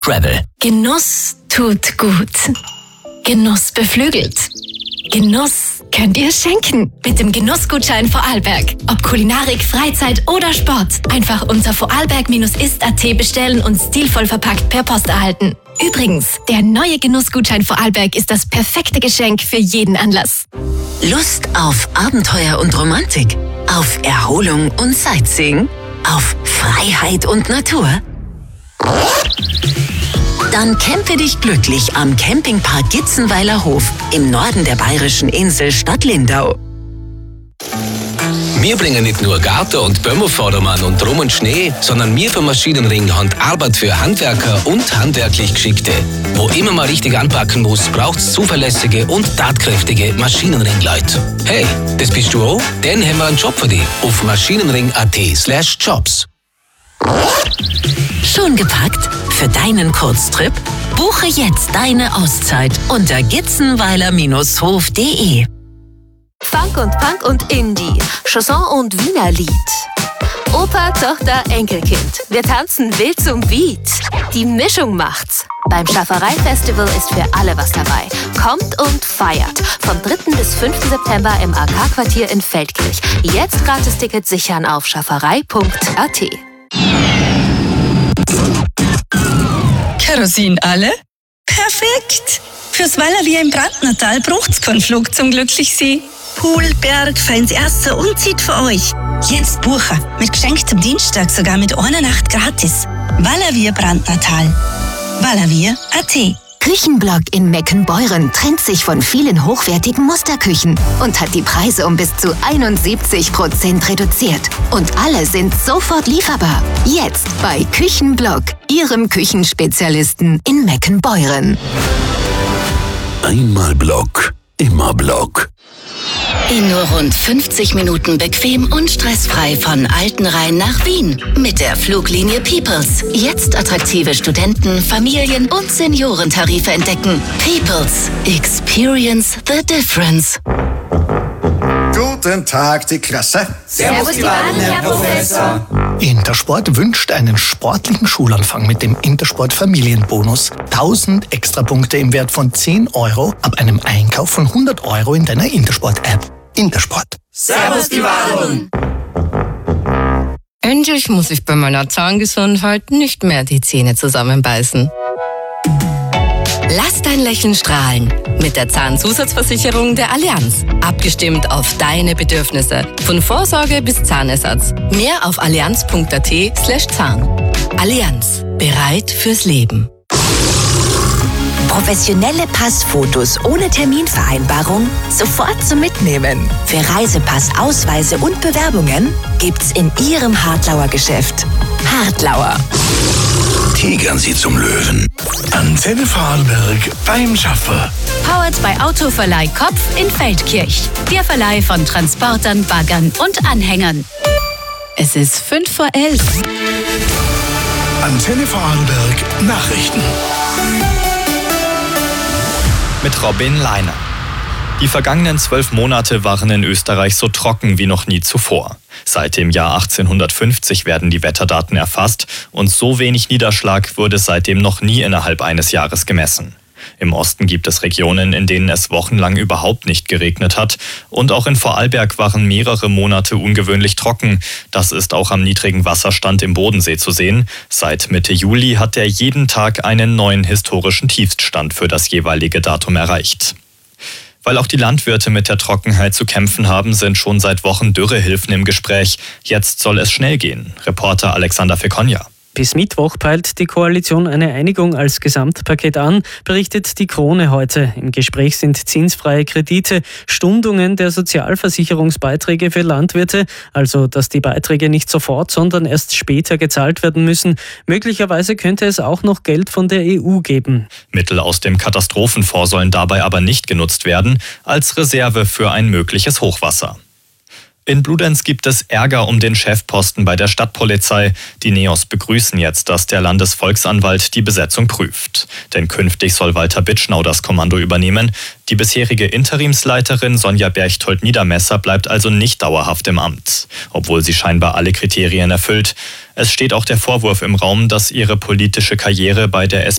Travel. Genuss tut gut. Genuss beflügelt. Genuss könnt ihr schenken mit dem Genussgutschein Vorarlberg. Ob Kulinarik, Freizeit oder Sport. Einfach unter vorarlberg-ist.at bestellen und stilvoll verpackt per Post erhalten. Übrigens, der neue Genussgutschein Vorarlberg ist das perfekte Geschenk für jeden Anlass. Lust auf Abenteuer und Romantik? Auf Erholung und Sightseeing? Auf Freiheit und Natur? Dann campe dich glücklich am Campingpark Gitzenweiler Hof im Norden der bayerischen Insel Stadt Lindau. Wir bringen nicht nur Garten- und Bömmervordermann und Drum und Schnee, sondern wir vom Maschinenring haben Arbeit für Handwerker und handwerklich Geschickte. Wo immer mal richtig anpacken muss, braucht's zuverlässige und tatkräftige Maschinenring-Leute. Hey, das bist du auch? Dann haben wir einen Job für dich auf maschinenring.at/jobs. Schon gepackt? Für deinen Kurztrip? Buche jetzt deine Auszeit unter gitzenweiler-hof.de. Funk und Punk und Indie, Chanson und Wiener Lied. Opa, Tochter, Enkelkind. Wir tanzen wild zum Beat. Die Mischung macht's. Beim Schafferei-Festival ist für alle was dabei. Kommt und feiert. Vom 3. bis 5. September im AK-Quartier in Feldkirch. Jetzt Gratis-Tickets sichern auf schafferei.at. Kerosin alle? Perfekt! Fürs Wallerwier im Brandnertal braucht's keinen Flug zum Glücklichsee. Pool, Berg, feins Erster und zieht für euch. Jetzt buchen. Mit geschenktem Dienstag sogar mit einer Nacht gratis. Wallerwier Brandnertal. Wallerwier.at. Küchenblock in Meckenbeuren trennt sich von vielen hochwertigen Musterküchen und hat die Preise um bis zu 71% reduziert. Und alle sind sofort lieferbar. Jetzt bei Küchenblock, Ihrem Küchenspezialisten in Meckenbeuren. Einmal Block, immer Block. In nur rund 50 Minuten bequem und stressfrei von Altenrhein nach Wien. Mit der Fluglinie Peoples. Jetzt attraktive Studenten-, Familien- und Seniorentarife entdecken. Peoples. Experience the difference. Guten Tag, die Klasse. Servus, die Wahlen, Herr Professor. Intersport wünscht einen sportlichen Schulanfang mit dem Intersport Familienbonus. 1000 Extrapunkte im Wert von 10 € ab einem Einkauf von 100 € in deiner Intersport-App. Intersport. Servus, die Wahlen. Endlich muss ich bei meiner Zahngesundheit nicht mehr die Zähne zusammenbeißen. Lass dein Lächeln strahlen mit der Zahnzusatzversicherung der Allianz. Abgestimmt auf deine Bedürfnisse. Von Vorsorge bis Zahnersatz. Mehr auf allianz.at/Zahn. Allianz. Bereit fürs Leben. Professionelle Passfotos ohne Terminvereinbarung sofort zum Mitnehmen. Für Reisepass, Ausweise und Bewerbungen gibt's in Ihrem Hartlauer Geschäft. Hartlauer. Tigern Sie zum Löwen. Antenne Vorarlberg beim Schaffer. Powered by Autoverleih Kopf in Feldkirch. Der Verleih von Transportern, Baggern und Anhängern. Es ist 11:05. Antenne Vorarlberg Nachrichten. Mit Robin Leiner. Die vergangenen 12 Monate waren in Österreich so trocken wie noch nie zuvor. Seit dem Jahr 1850 werden die Wetterdaten erfasst und so wenig Niederschlag wurde seitdem noch nie innerhalb eines Jahres gemessen. Im Osten gibt es Regionen, in denen es wochenlang überhaupt nicht geregnet hat. Und auch in Vorarlberg waren mehrere Monate ungewöhnlich trocken. Das ist auch am niedrigen Wasserstand im Bodensee zu sehen. Seit Mitte Juli hat er jeden Tag einen neuen historischen Tiefststand für das jeweilige Datum erreicht. Weil auch die Landwirte mit der Trockenheit zu kämpfen haben, sind schon seit Wochen Dürrehilfen im Gespräch. Jetzt soll es schnell gehen. Reporter Alexander Fekonja. Bis Mittwoch peilt die Koalition eine Einigung als Gesamtpaket an, berichtet die Krone heute. Im Gespräch sind zinsfreie Kredite, Stundungen der Sozialversicherungsbeiträge für Landwirte, also dass die Beiträge nicht sofort, sondern erst später gezahlt werden müssen. Möglicherweise könnte es auch noch Geld von der EU geben. Mittel aus dem Katastrophenfonds sollen dabei aber nicht genutzt werden, als Reserve für ein mögliches Hochwasser. In Bludenz gibt es Ärger um den Chefposten bei der Stadtpolizei. Die Neos begrüßen jetzt, dass der Landesvolksanwalt die Besetzung prüft. Denn künftig soll Walter Bitschnau das Kommando übernehmen. Die bisherige Interimsleiterin Sonja Berchtold-Niedermesser bleibt also nicht dauerhaft im Amt, obwohl sie scheinbar alle Kriterien erfüllt. Es steht auch der Vorwurf im Raum, dass ihre politische Karriere bei der